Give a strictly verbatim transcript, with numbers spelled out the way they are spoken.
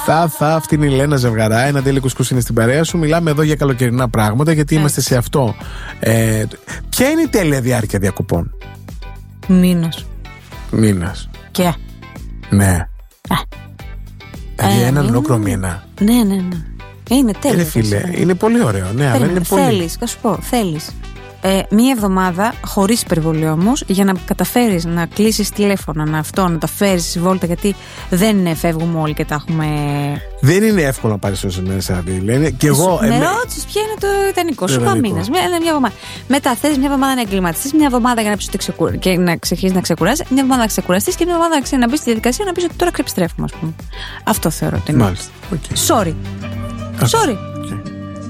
Θα, θα, αυτή είναι η Λένα Ζευγαρά. Ένα τέλειο κουσκούς είναι στην παρέα σου. Μιλάμε εδώ για καλοκαιρινά πράγματα, γιατί είμαστε σε αυτό. Ε, ποια είναι η τέλεια διάρκεια διακοπών? Μήνας. Μήνας. Και. Ναι. Δηλαδή Ε, έναν είναι- ολόκληρο μήνα. Ναι, ναι, ναι. Είναι τέλειο. Ε, φίλε, έτσι. είναι πολύ ωραίο. Ναι, αλλά είναι πολύ. Θέλεις, θα σου πω, θέλεις. Ε, μία εβδομάδα, χωρίς υπερβολή όμως, για να καταφέρεις να κλείσεις τηλέφωνα, να αυτό, να τα φέρεις στη βόλτα, γιατί δεν φεύγουμε όλοι και τα έχουμε. Δεν είναι εύκολο να πάρει τόσες μέρες άδεια, λένε. Και εγώ. Με ε, με- ρώτησες ποια είναι το ιδανικό. Το Σου είπα ιδανικό. μήνας. Μια, μια εβδομάδα. Μετά θες μια εβδομάδα να εγκληματιστείς, μια εβδομάδα για να πεις ότι ξεκου... και να ξεκινήσεις να ξεκουράσεις, μια εβδομάδα να ξεκουραστείς και μια εβδομάδα να, ξε... να μπεις στη διαδικασία να πεις ότι τώρα ξεπιστρέφουμε, ας πούμε. Αυτό θεωρώ ότι είναι. Μάλιστα. Okay. Sorry. Sorry.